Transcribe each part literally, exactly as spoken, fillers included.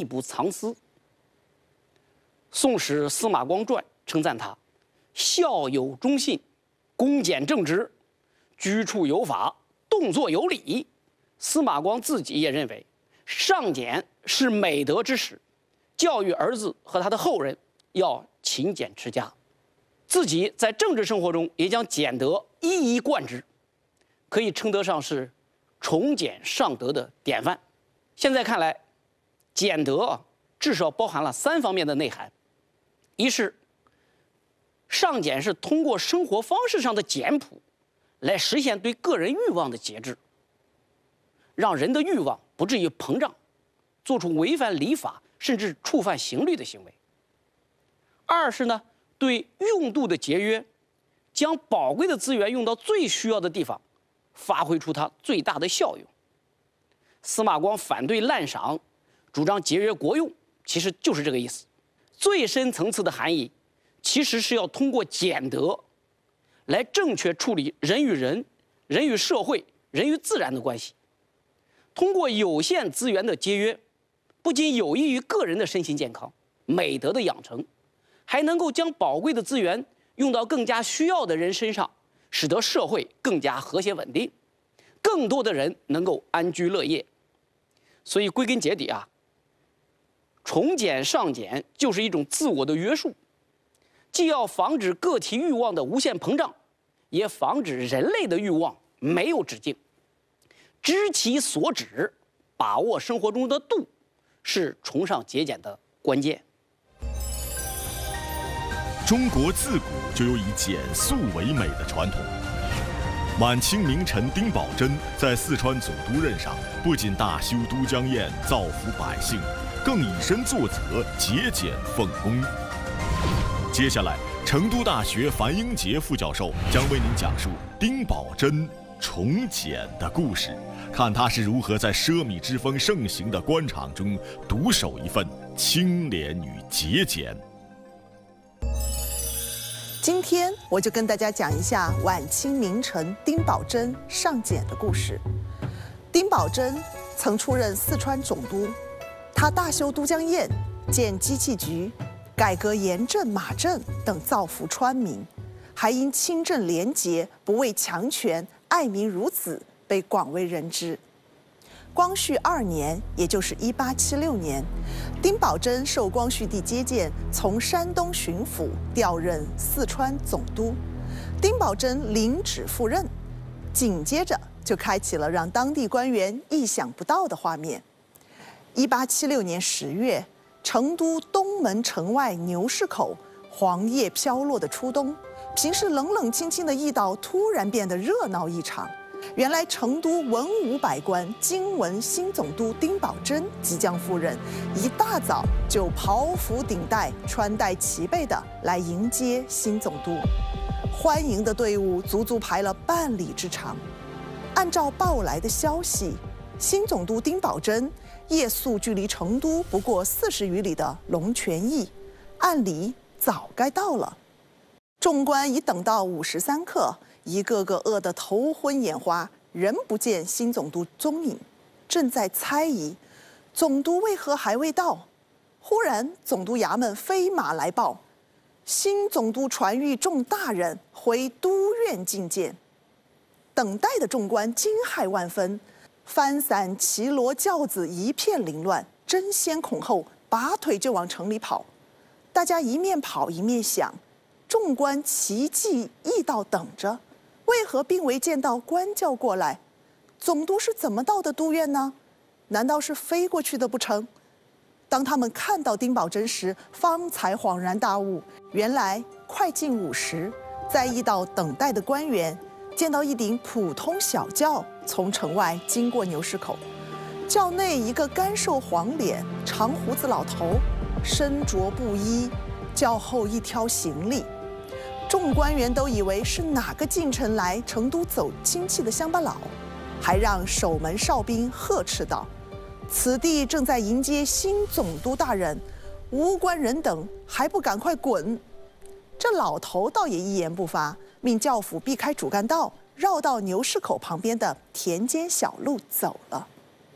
不藏私。《宋史·司马光传》称赞他孝有忠信，恭俭正直，居处有法，动作有礼。司马光自己也认为，尚俭是美德之始，教育儿子和他的后人要勤俭持家。自己在政治生活中也将俭德一以贯之，可以称得上是崇俭尚德的典范。现在看来，俭德至少包含了三方面的内涵：一是尚俭是通过生活方式上的简朴，来实现对个人欲望的节制，让人的欲望不至于膨胀，做出违反礼法甚至触犯刑律的行为；二是呢，对用度的节约，将宝贵的资源用到最需要的地方，发挥出它最大的效用。司马光反对滥赏，主张节约国用，其实就是这个意思。最深层次的含义，其实是要通过俭德，来正确处理人与人、人与社会、人与自然的关系。通过有限资源的节约，不仅有益于个人的身心健康、美德的养成，还能够将宝贵的资源用到更加需要的人身上，使得社会更加和谐稳定，更多的人能够安居乐业。所以归根结底啊，崇俭尚俭就是一种自我的约束，既要防止个体欲望的无限膨胀，也防止人类的欲望没有止境。知其所止，把握生活中的度，是崇尚节俭的关键。 中国自古就有以简素为美的传统。晚清名臣丁宝桢在四川总督任上，不仅大修都江堰，造福百姓，更以身作则，节俭奉公。接下来，成都大学樊英杰副教授将为您讲述丁宝桢崇俭的故事，看他是如何在奢靡之风盛行的官场中独守一份清廉与节俭。 今天我就跟大家讲一下晚清名臣丁宝桢尚俭的故事。丁宝桢曾出任四川总督，他大修都江堰，建机器局，改革盐政、马政等，造福川民，还因清正廉洁、不畏强权、爱民如子，被广为人知。光绪二年，也就是一八七六年，丁宝桢受光绪帝接见，从山东巡抚调任四川总督。丁宝桢领旨赴任，紧接着就开启了让当地官员意想不到的画面。一八七六年十月，成都东门城外牛市口，黄叶飘落的初冬，平时冷冷清清的驿道突然变得热闹异常。原来成都文武百官惊闻新总督丁宝桢即将赴任，一大早就袍服顶戴、穿戴齐备的来迎接新总督。欢迎的队伍足足排了半里之长。按照报来的消息，新总督丁宝桢夜宿距离成都不过四十余里的龙泉驿，按理早该到了。众官已等到午时三刻，一个个饿得头昏眼花，仍不见新总督踪影，正在猜疑总督为何还未到。忽然总督衙门飞马来报，新总督传谕众大人回都院觐见。等待的众官惊骇万分，翻伞骑骡轿子一片凌乱，争先恐后，拔腿就往城里跑。大家一面跑一面想，众官齐骑驿道等着，为何并未见到官轿过来？总督是怎么到的都院呢？难道是飞过去的不成？当他们看到丁宝桢时，方才恍然大悟，原来快近午时，在驿道等待的官员见到一顶普通小轿从城外经过牛市口，轿内一个干瘦黄脸、长胡子老头，身着布衣，轿后一挑行李。众官员都以为是哪个进城来成都走亲戚的乡巴佬，还让守门哨兵呵斥道：“此地正在迎接新总督大人，无官人等还不赶快滚！”这老头倒也一言不发，命轿夫避开主干道，绕到牛市口旁边的田间小路走了。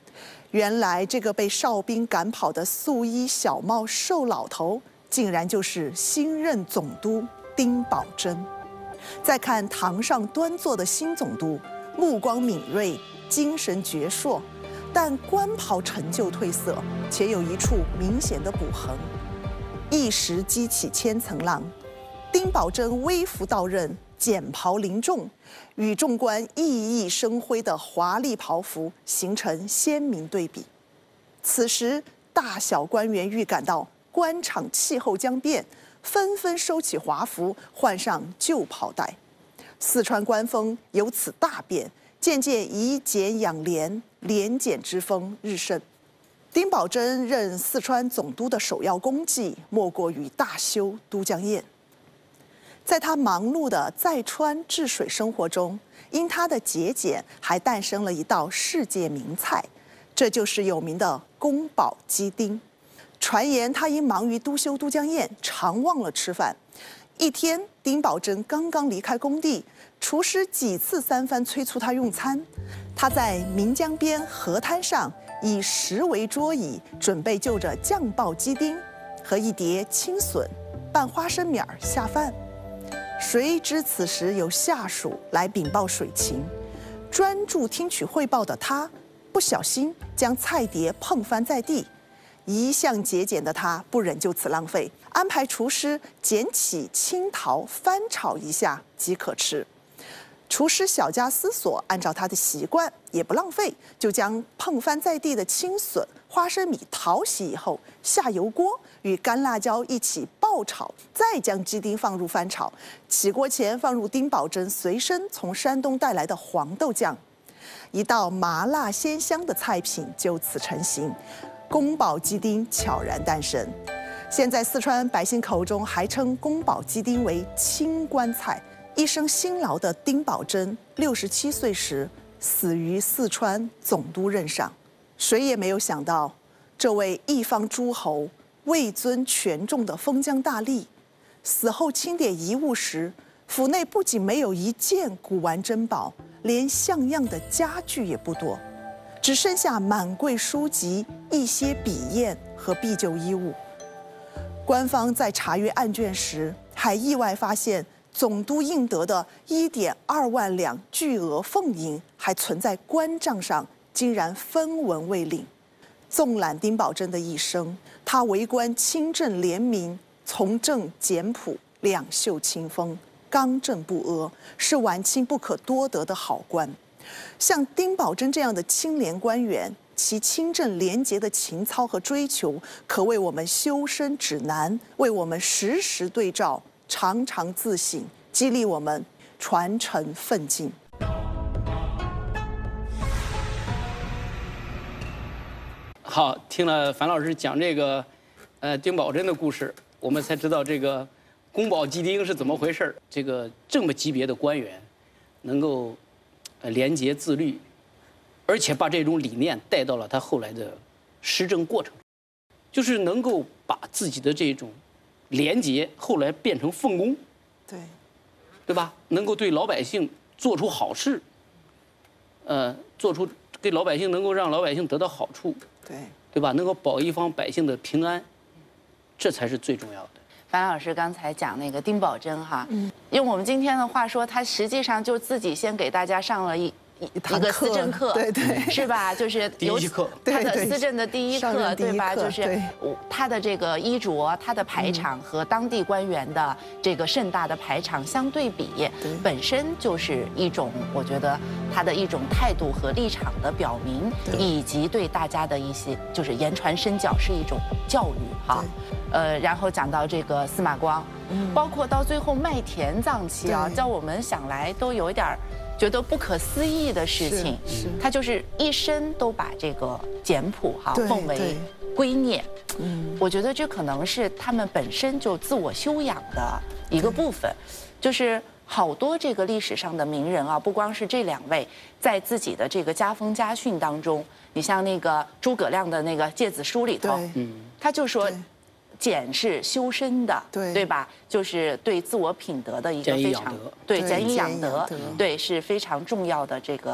原来这个被哨兵赶跑的素衣小帽瘦老头，竟然就是新任总督丁宝桢。再看堂上端坐的新总督，目光敏锐，精神矍铄，但官袍陈旧褪色，且有一处明显的补痕，一时激起千层浪。丁宝桢微服到任，简袍凌重，与众官熠熠生辉的华丽袍服形成鲜明对比。此时，大小官员预感到官场气候将变，纷纷收起华服，换上旧袍带。四川官风由此大变，渐渐以简养廉，廉简之风日盛。丁宝桢任四川总督的首要功绩，莫过于大修都江堰。在他忙碌的在川治水生活中，因他的节俭，还诞生了一道世界名菜，这就是有名的宫保鸡丁。传言他因忙于督修都江堰，常忘了吃饭。一天，丁宝桢刚刚离开工地，厨师几次三番催促他用餐。他在岷江边河滩上以石为桌椅，准备就着酱爆鸡丁和一碟青笋拌花生米儿下饭。谁知此时有下属来禀报水情，专注听取汇报的他，不小心将菜碟碰翻在地。一向节俭的他不忍就此浪费，安排厨师捡起青桃翻炒一下即可吃。厨师小加思索，按照他的习惯，也不浪费，就将碰翻在地的青笋、花生米淘洗以后，下油锅与干辣椒一起爆炒，再将鸡丁放入翻炒。起锅前放入丁宝桢随身从山东带来的黄豆酱，一道麻辣鲜香的菜品就此成型，宫保鸡丁悄然诞生。现在四川百姓口中还称宫保鸡丁为清官菜。一生辛劳的丁宝桢，六十七岁时死于四川总督任上。谁也没有想到，这位一方诸侯、位尊权重的封疆大吏，死后清点遗物时，府内不仅没有一件古玩珍宝，连像样的家具也不多，只剩下满柜书籍、一些笔砚和敝旧衣物。官方在查阅案卷时，还意外发现总督应得的一点二万两巨额俸银还存在官账上，竟然分文未领。纵览丁宝桢的一生，他为官清正廉明，从政简朴，两袖清风，刚正不阿，是晚清不可多得的好官。像丁宝桢这样的清廉官员，其清正廉洁的情操和追求，可为我们修身指南，为我们时时对照，常常自省，激励我们传承奋进。 好，听了樊老师讲这个，呃，丁宝桢的故事，我们才知道这个宫保鸡丁是怎么回事儿。这个这么级别的官员，能够呃廉洁自律，而且把这种理念带到了他后来的施政过程，就是能够把自己的这种廉洁后来变成奉公， 对， 对吧？能够对老百姓做出好事，呃，做出给老百姓能够让老百姓得到好处， 对， 对吧？能够保一方百姓的平安，这才是最重要的。 樊老师刚才讲那个丁宝桢哈，嗯，用我们今天的话说，他实际上就自己先给大家上了一。一个思政课， 对对， 是吧？就是第一课， 他的思政的第一课，对吧？就是他的这个衣着、他的排场和当地官员的这个盛大的排场相对比，本身就是一种，我觉得他的一种态度和立场的表明，以及对大家的一些就是言传身教，是一种教育哈。呃，然后讲到这个司马光，包括到最后麦田葬妻啊，叫我们想来都有一点觉得不可思议的事情，是他就是一生都把这个简朴哈奉为圭臬。嗯，我觉得这可能是他们本身就自我修养的一个部分，就是好多这个历史上的名人啊，不光是这两位，在自己的这个家风家训当中，你像那个诸葛亮的那个《诫子书》里头，嗯，他就说。俭是修身的，对对吧？就是对自我品德的一个非常对俭以养德，对是非常重要的这个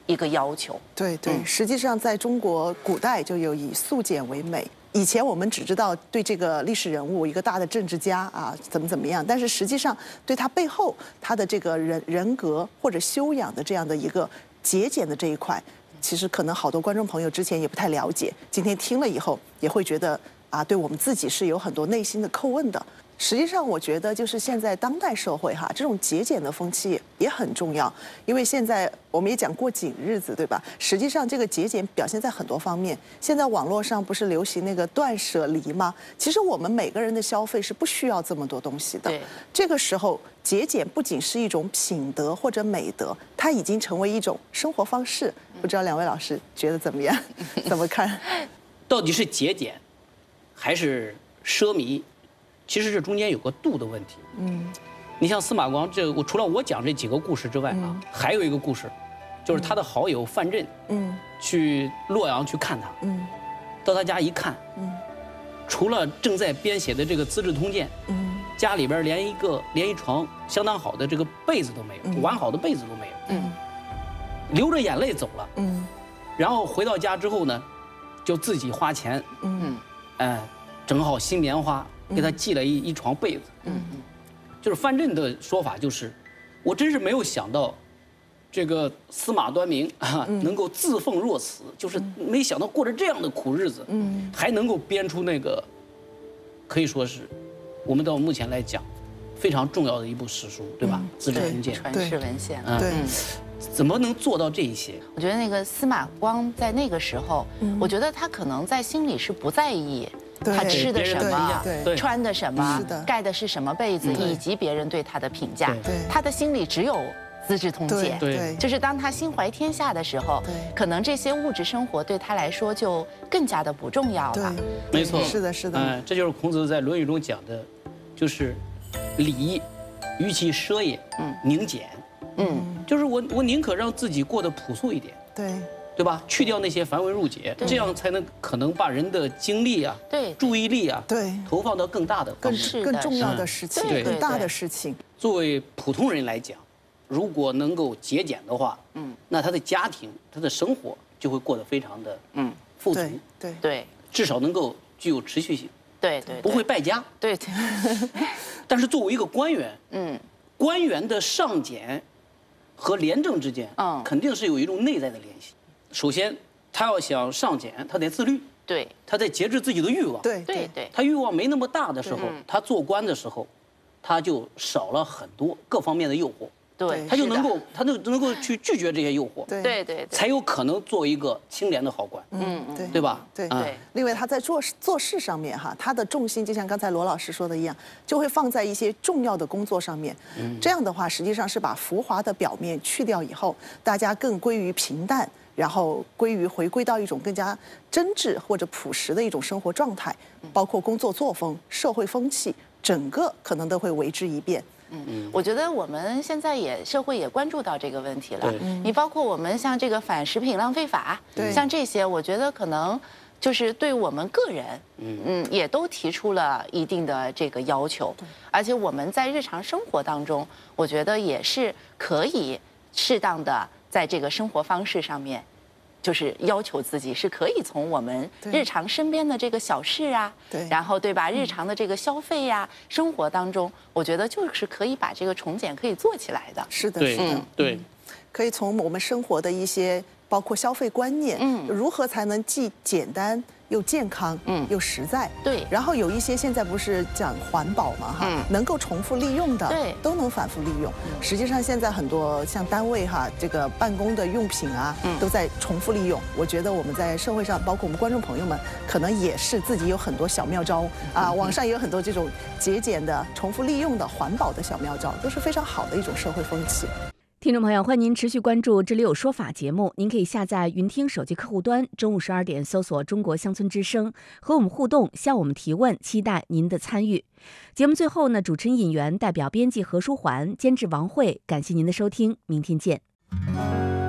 一个要求。 对对， 嗯、 实际上在中国古代就有以素简为美。以前我们只知道对这个历史人物一个大的政治家啊怎么怎么样，但是实际上对他背后他的这个人人格或者修养的这样的一个节俭的这一块，其实可能好多观众朋友之前也不太了解，今天听了以后也会觉得啊，对我们自己是有很多内心的叩问的。实际上，我觉得就是现在当代社会哈，这种节俭的风气也很重要。因为现在我们也讲过紧日子，对吧？实际上，这个节俭表现在很多方面。现在网络上不是流行那个断舍离吗？其实我们每个人的消费是不需要这么多东西的。 对。 这个时候，节俭不仅是一种品德或者美德，它已经成为一种生活方式。不知道两位老师觉得怎么样？怎么看？ 到底是节俭，还是奢靡？其实这中间有个度的问题。嗯，你像司马光这个，我除了我讲这几个故事之外啊，嗯、还有一个故事，就是他的好友范震，嗯，去洛阳去看他，嗯，到他家一看，嗯，除了正在编写的这个《资治通鉴》，嗯，家里边连一个连一床相当好的这个被子都没有，嗯、完好的被子都没有，嗯，流着眼泪走了，嗯，然后回到家之后呢，就自己花钱，嗯，哎，整好新棉花。给他寄了一一床被子，嗯嗯，就是范震的说法就是，我真是没有想到，这个司马端明啊能够自奉若此，就是没想到过着这样的苦日子，嗯，还能够编出那个，可以说是，我们到目前来讲，非常重要的一部史书，对吧？《资治通鉴》 传世文献， 对， 怎么能做到这一些？ 我觉得那个司马光在那个时候，我觉得他可能在心里是不在意。他吃的什么，穿的什么，盖的是什么被子，以及别人对他的评价，他的心里只有《资治通鉴》。 对， 就是当他心怀天下的时候，可能这些物质生活对他来说就更加的不重要了。 没错， 是的，是的。 嗯，这就是孔子在《论语》中讲的，就是礼，于其奢也，嗯，宁俭。嗯，就是我我宁可让自己过得朴素一点。 对。 对吧？去掉那些繁文缛节，这样才能可能把人的精力啊、 对注意力啊， 对投放到更大的、 更更重要的事情、更大的事情。 作为普通人来讲，如果能够节俭的话，嗯，那他的家庭、他的生活就会过得非常的嗯富足， 对对， 至少能够具有持续性， 对对， 不会败家， 对对。 但是作为一个官员，嗯，官员的上俭和廉政之间，嗯，肯定是有一种内在的联系。首先，他要想上俭，他得自律。 对， 他得节制自己的欲望。 对对对， 他欲望没那么大的时候，他做官的时候，他就少了很多各方面的诱惑。 对， 他就能够，他就能够去拒绝这些诱惑。 对对对， 才有可能做一个清廉的好官。 嗯，对， 对吧？ 对对。另外，他在做做事上面哈，他的重心就像刚才罗老师说的一样，就会放在一些重要的工作上面。嗯，这样的话，实际上是把浮华的表面去掉以后，大家更归于平淡。然后归于回归到一种更加真挚或者朴实的一种生活状态，包括工作作风、社会风气，整个可能都会为之一变。 嗯，我觉得我们现在也社会也关注到这个问题了。你包括我们像这个反食品浪费法，像这些，我觉得可能就是对我们个人，嗯嗯，也都提出了一定的这个要求。而且我们在日常生活当中，我觉得也是可以适当的在这个生活方式上面。就是要求自己是可以从我们日常身边的这个小事啊， 对， 然后对吧，日常的这个消费呀、啊、生活当中，我觉得就是可以把这个重简可以做起来的。 是的，是的， 对， 可以从我们生活的一些，包括消费观念，嗯，如何才能既简单又健康，嗯，又实在， 对。 然后有一些现在不是讲环保嘛，哈，嗯、能够重复利用的， 对， 都能反复利用。嗯、实际上现在很多像单位哈，这个办公的用品啊，嗯、都在重复利用。我觉得我们在社会上，包括我们观众朋友们，可能也是自己有很多小妙招啊，网上也有很多这种节俭的、重复利用的、环保的小妙招，都是非常好的一种社会风气。 听众朋友，欢迎您持续关注《这里有说法》节目。您可以下载云听手机客户端，中午十二点搜索“中国乡村之声”，和我们互动，向我们提问，期待您的参与。节目最后呢，主持人尹媛代表编辑何书桓、监制王慧，感谢您的收听，明天见。